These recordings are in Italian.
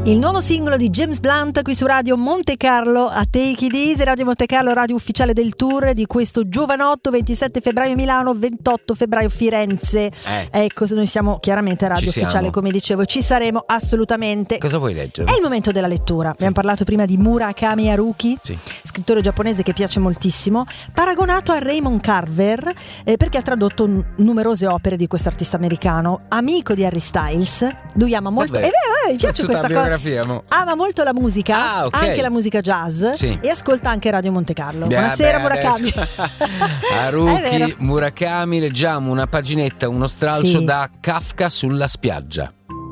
Il nuovo singolo di James Blunt qui su Radio Monte Carlo a Take It Easy. Radio Monte Carlo, radio ufficiale del tour di questo giovanotto. 27 febbraio Milano, 28 febbraio Firenze. Ecco, noi siamo chiaramente a radio ufficiale, come dicevo, ci saremo assolutamente. Cosa vuoi leggere? È il momento della lettura. Abbiamo parlato prima di Murakami Haruki, scrittore giapponese che piace moltissimo, paragonato a Raymond Carver perché ha tradotto numerose opere di questo artista americano, amico di Harry Styles. Lui ama molto, mi piace questa cosa. Ama molto la musica, anche la musica jazz, e ascolta anche Radio Monte Carlo. Buonasera Murakami. Haruki Murakami, leggiamo una paginetta, uno stralcio da Kafka sulla spiaggia.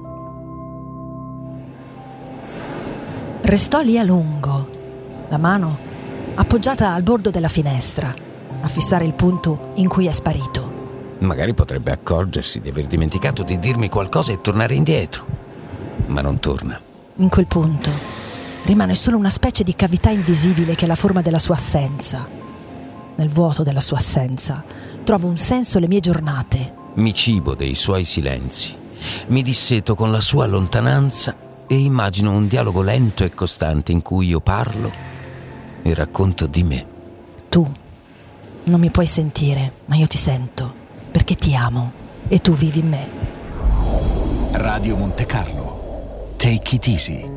Restò lì a lungo, la mano appoggiata al bordo della finestra, a fissare il punto in cui è sparito. Magari potrebbe accorgersi di aver dimenticato di dirmi qualcosa e tornare indietro, ma non torna. In quel punto rimane solo una specie di cavità invisibile che è la forma della sua assenza. Nel vuoto della sua assenza trovo un senso alle mie giornate. Mi cibo dei suoi silenzi, mi disseto con la sua lontananza e immagino un dialogo lento e costante in cui io parlo e racconto di me. Tu non mi puoi sentire, ma io ti sento, perché ti amo e tu vivi in me. Radio Monte Carlo. Take it easy.